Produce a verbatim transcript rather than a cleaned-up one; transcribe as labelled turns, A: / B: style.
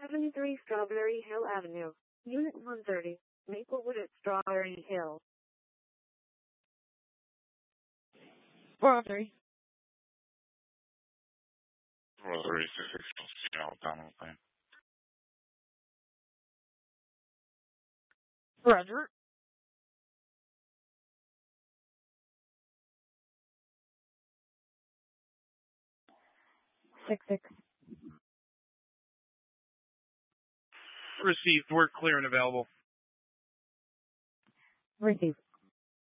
A: seventy-three Strawberry Hill Avenue, Unit one thirty, Maplewood at Strawberry Hill.
B: four oh three.
C: four oh three, six six Seattle, Donald Lane.
B: Roger. Six six.
D: Received. We're clear and available.
B: Received.